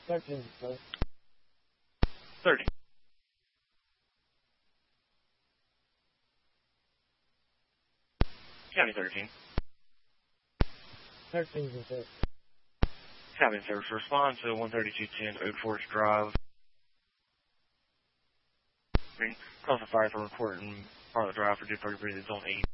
13, sir. 13. County 13. 13, sir. Cabin service response to 13210 Oak Forest Drive. Cause of fire for reporting part of the drive for Duke 30 Zone 8.